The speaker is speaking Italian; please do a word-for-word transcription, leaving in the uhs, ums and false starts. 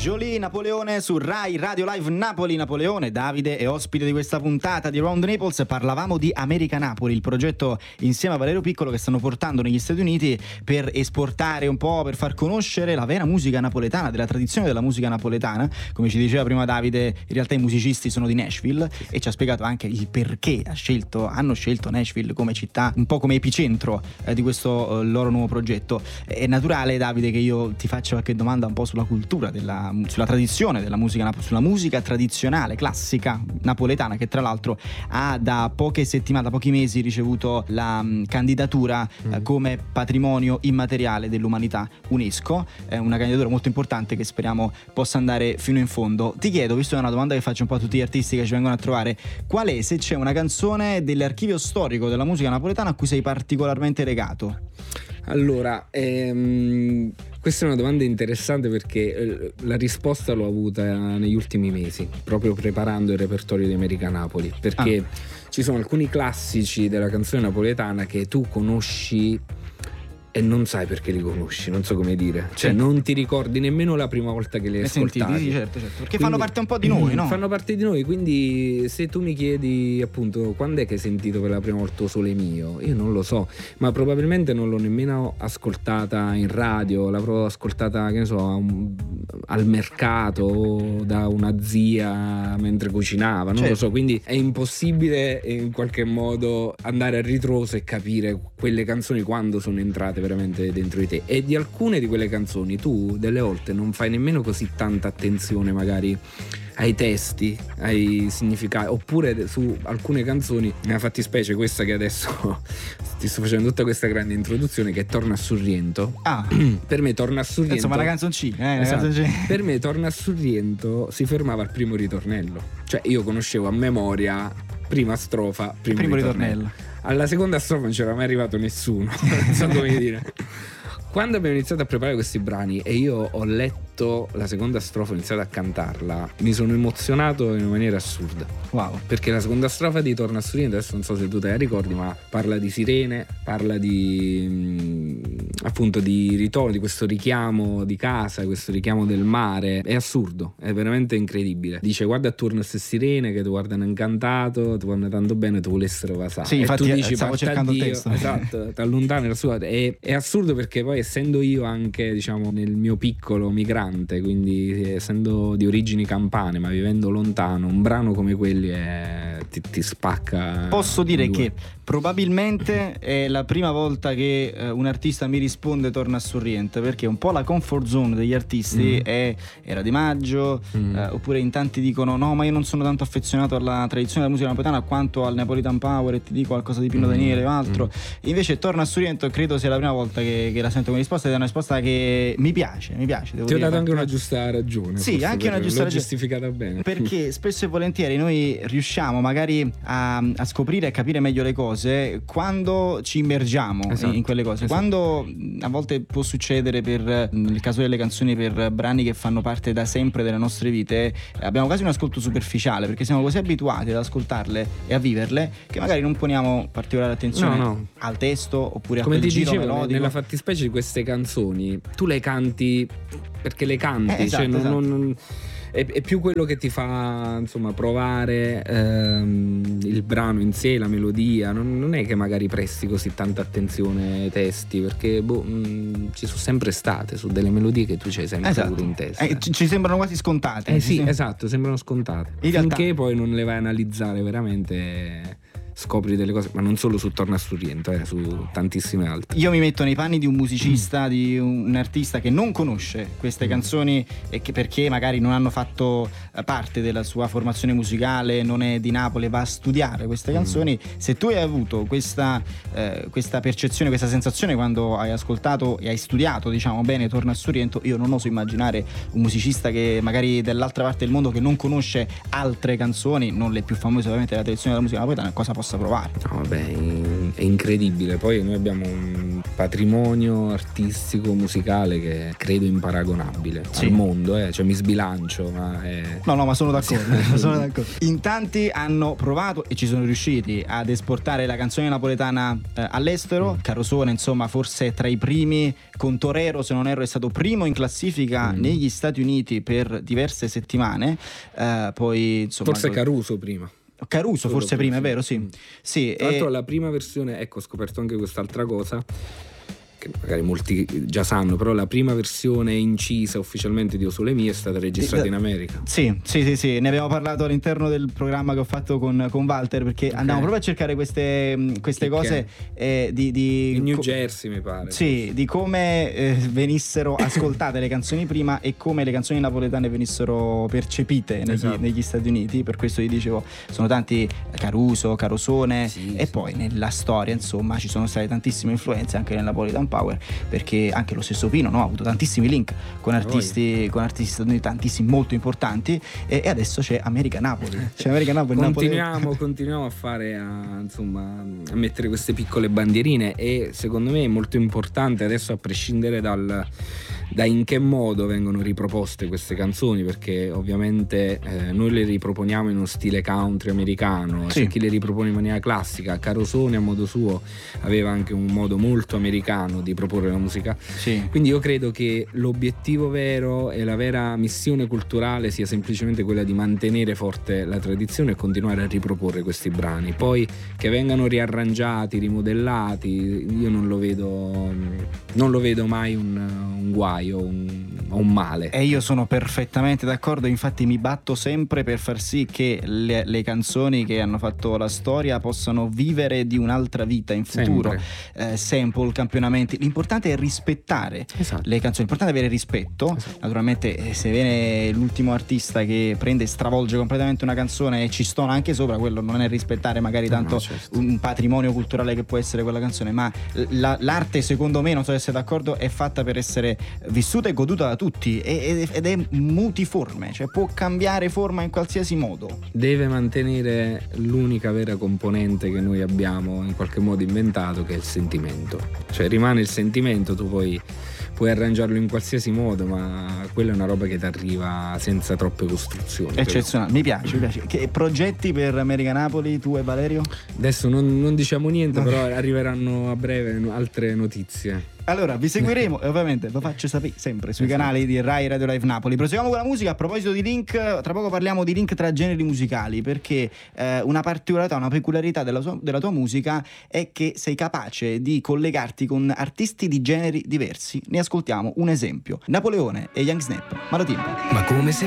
Jolie Napoleone su Rai Radio Live Napoli. Napoleone, Davide è ospite di questa puntata di Around Naples. Parlavamo di America Napoli, il progetto insieme a Valerio Piccolo che stanno portando negli Stati Uniti per esportare un po', per far conoscere la vera musica napoletana, della tradizione della musica napoletana. Come ci diceva prima Davide, in realtà i musicisti sono di Nashville e ci ha spiegato anche il perché ha scelto, hanno scelto Nashville come città, un po' come epicentro eh, di questo eh, loro nuovo progetto. È naturale, Davide, che io ti faccia qualche domanda un po' sulla cultura della sulla tradizione della musica, sulla musica tradizionale, classica, napoletana, che tra l'altro ha da poche settimane, da pochi mesi ricevuto la um, candidatura mm. eh, come patrimonio immateriale dell'umanità UNESCO. È una candidatura molto importante che speriamo possa andare fino in fondo. Ti chiedo, visto che è una domanda che faccio un po' a tutti gli artisti che ci vengono a trovare, qual è, se c'è una canzone dell'archivio storico della musica napoletana a cui sei particolarmente legato? Allora, ehm, questa è una domanda interessante perché eh, la risposta l'ho avuta negli ultimi mesi, proprio preparando il repertorio di America Napoli, perché ah. ci sono alcuni classici della canzone napoletana che tu conosci e non sai perché li conosci, non so come dire, cioè sì. non ti ricordi nemmeno la prima volta che li hai ascoltati. Sentiti, certo, certo, perché quindi, fanno parte un po' di noi, no? Fanno parte di noi, quindi se tu mi chiedi appunto quando è che hai sentito per la prima volta O Sole Mio, io non lo so, ma probabilmente non l'ho nemmeno ascoltata in radio, l'avrò ascoltata, che ne so, un, al mercato da una zia mentre cucinava, non certo. lo so, quindi è impossibile in qualche modo andare a ritroso e capire quelle canzoni quando sono entrate veramente dentro di te. E di alcune di quelle canzoni tu delle volte non fai nemmeno così tanta attenzione magari ai testi, ai significati, oppure su alcune canzoni, nella fattispecie questa che adesso ti sto facendo tutta questa grande introduzione, che è Torna a Sorrento. Ah. Per me Torna a Sorrento, insomma una canzoncina, eh, una esatto. canzoncina. Per me Torna a Sorrento si fermava al primo ritornello, cioè io conoscevo a memoria prima strofa, primo, primo ritornello. ritornello. Alla seconda strofa non c'era mai arrivato nessuno, non so come dire. Quando abbiamo iniziato a preparare questi brani e io ho letto la seconda strofa, ho iniziato a cantarla, mi sono emozionato in una maniera assurda. Wow. Perché la seconda strofa di Torna a Sorrento, adesso non so se tu te la ricordi, ma parla di sirene, parla di mh, appunto di ritorno, di questo richiamo di casa, questo richiamo del mare. È assurdo, è veramente incredibile. Dice: guarda attorno a queste sirene che ti guardano incantato, ti vanno tanto bene, ti volessero vasare. Sì, e infatti tu dici, stavo cercando il testo. Esatto, ti allontani la sua. È, è assurdo perché poi, essendo io anche, diciamo, nel mio piccolo migrante, quindi essendo di origini campane ma vivendo lontano, un brano come quelli è, ti, ti spacca. Posso dire che probabilmente è la prima volta che uh, un artista mi risponde Torna a Sorrento, perché un po' la comfort zone degli artisti mm. è Era di Maggio, mm. uh, oppure in tanti dicono no, ma io non sono tanto affezionato alla tradizione della musica napoletana quanto al Napolitan Power, e ti dico qualcosa di Pino mm. Daniele o altro. mm. Invece Torna a Sorrento credo sia la prima volta che, che la sento come risposta, ed è una risposta che mi piace, mi piace. Devo ti ho dire, dato anche una giusta ragione. Sì, anche una giusta l'ho ragione. giustificata bene. Perché spesso e volentieri noi riusciamo magari a, a scoprire e capire meglio le cose quando ci immergiamo esatto. in quelle cose. Esatto. Quando a volte può succedere, per nel caso delle canzoni, per brani che fanno parte da sempre delle nostre vite, abbiamo quasi un ascolto superficiale, perché siamo così abituati ad ascoltarle e a viverle che magari non poniamo particolare attenzione no, no. al testo, oppure come a quel ti giro dicevo, melodico. nella fattispecie di queste canzoni tu le canti perché le canti, eh, esatto, cioè non, esatto. non, non è, è più quello che ti fa, insomma, provare ehm, il brano in sé, la melodia. Non, non è che magari presti così tanta attenzione ai testi, perché boh, mh, ci sono sempre state su delle melodie che tu ci hai sempre esatto. avuto in testa. Eh, ci, ci sembrano quasi scontate. Eh sì, sem- esatto, sembrano scontate. In realtà... Finché poi non le vai a analizzare veramente, scopri delle cose, ma non solo su Torna a Sorrento, eh, su tantissime altre. Io mi metto nei panni di un musicista, mm. di un, un artista che non conosce queste mm. canzoni, e che perché magari non hanno fatto parte della sua formazione musicale, non è di Napoli, va a studiare queste canzoni. Mm. Se tu hai avuto questa, eh, questa percezione, questa sensazione quando hai ascoltato e hai studiato, diciamo, bene Torna a Sorrento, io non oso immaginare un musicista che magari dall'altra parte del mondo, che non conosce altre canzoni, non le più famose ovviamente della tradizione della musica napoletana, cosa possa provare. No, vabbè, è incredibile. Poi noi abbiamo un, patrimonio artistico musicale che credo imparagonabile sì. al mondo, eh. Cioè mi sbilancio, ma è... no no ma sono d'accordo, sono d'accordo. In tanti hanno provato e ci sono riusciti ad esportare la canzone napoletana eh, all'estero. mm. Carosone insomma forse tra i primi, con Torero se non erro è stato primo in classifica mm. negli Stati Uniti per diverse settimane, eh, poi insomma forse Caruso prima Caruso Solo forse prima, è vero, sì. sì Tra l'altro e... la prima versione, ecco, ho scoperto anche quest'altra cosa che magari molti già sanno, però la prima versione incisa ufficialmente di O Sole Mie è stata registrata in America. Sì, sì, sì, sì, ne abbiamo parlato all'interno del programma che ho fatto con, con Walter, perché okay. andavamo proprio a cercare queste, queste cose eh, di, di... in New Jersey mi pare. Sì, di come eh, venissero ascoltate le canzoni prima e come le canzoni napoletane venissero percepite negli, esatto. negli Stati Uniti. Per questo vi dicevo, sono tanti, Caruso, Carosone, sì, e sì. poi nella storia insomma ci sono state tantissime influenze anche nel Napoletan Power, perché anche lo stesso Pino, no, ha avuto tantissimi link con artisti, con artisti tantissimi molto importanti, e, e adesso c'è America Napoli, c'è America Napoli. Continuiamo, Napoli. continuiamo a fare a, insomma, a mettere queste piccole bandierine, e secondo me è molto importante adesso, a prescindere dal da in che modo vengono riproposte queste canzoni, perché ovviamente eh, noi le riproponiamo in uno stile country americano, sì. c'è chi le ripropone in maniera classica. Carosone a modo suo aveva anche un modo molto americano di proporre la musica, sì. quindi io credo che l'obiettivo vero e la vera missione culturale sia semplicemente quella di mantenere forte la tradizione e continuare a riproporre questi brani. Poi che vengano riarrangiati, rimodellati, io non lo vedo non lo vedo mai un, un guaio o un, un male. E io sono perfettamente d'accordo, infatti mi batto sempre per far sì che le, le canzoni che hanno fatto la storia possano vivere di un'altra vita in futuro. Eh, sample, campionamenti, l'importante è rispettare esatto. le canzoni, l'importante è avere rispetto. Esatto. Naturalmente se viene l'ultimo artista che prende e stravolge completamente una canzone e ci stona anche sopra, quello non è rispettare magari tanto no, no, certo. un patrimonio culturale che può essere quella canzone, ma la, l'arte secondo me, non so se siete d'accordo, è fatta per essere vissuta e goduta da tutti, ed è multiforme, cioè può cambiare forma in qualsiasi modo. Deve mantenere l'unica vera componente che noi abbiamo in qualche modo inventato, che è il sentimento. Cioè rimane il sentimento, tu puoi, puoi arrangiarlo in qualsiasi modo, ma quella è una roba che ti arriva senza troppe costruzioni. Eccezionale, mi piace, mi piace. Che progetti per America Napoli, tu e Valerio? Adesso non, non diciamo niente, okay. però arriveranno a breve altre notizie. Allora vi seguiremo e ovviamente lo faccio sapere sempre sui esatto. canali di Rai Radio Live Napoli. Proseguiamo con la musica. A proposito di link, tra poco parliamo di link tra generi musicali, perché eh, una particolarità, una peculiarità della, sua, della tua musica è che sei capace di collegarti con artisti di generi diversi. Ne ascoltiamo un esempio: Napoleone e Young Snap, Malatimpo. Ma come se